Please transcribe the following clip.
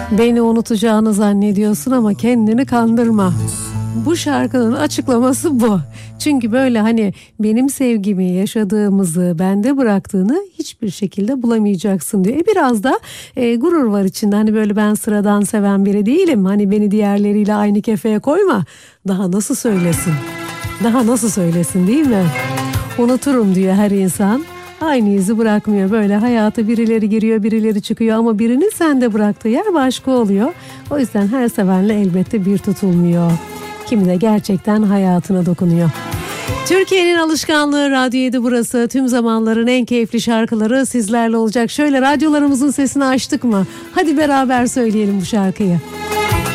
Beni unutacağını zannediyorsun ama kendini kandırma. Bu şarkının açıklaması bu. Çünkü böyle hani benim sevgimi, yaşadığımızı, bende bıraktığını hiçbir şekilde bulamayacaksın diyor. Biraz da gurur var içinde. Hani böyle ben sıradan seven biri değilim. Hani beni diğerleriyle aynı kefeye koyma. Daha nasıl söylesin? Daha nasıl söylesin, değil mi? Unuturum diyor her insan. Aynı izi bırakmıyor. Böyle hayata birileri giriyor, birileri çıkıyor ama birinin sende bıraktığı yer başka oluyor. O yüzden her sevenle elbette bir tutulmuyor. Kimi de gerçekten hayatına dokunuyor. Türkiye'nin alışkanlığı Radyo 7 burası. Tüm zamanların en keyifli şarkıları sizlerle olacak. Şöyle radyolarımızın sesini açtık mı? Hadi beraber söyleyelim bu şarkıyı.